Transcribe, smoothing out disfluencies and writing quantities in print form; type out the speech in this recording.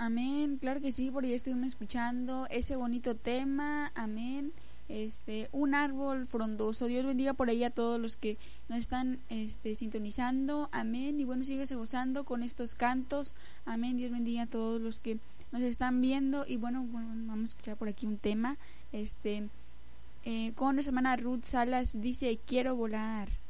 Amén, claro que sí, por ahí estuvimos escuchando ese bonito tema, amén. Un árbol frondoso. Dios bendiga por ahí a todos los que nos están sintonizando, amén. Y bueno, síguese gozando con estos cantos, amén. Dios bendiga a todos los que nos están viendo. Y bueno, vamos a escuchar por aquí un tema, con nuestra hermana Ruth Salas. Dice: quiero volar.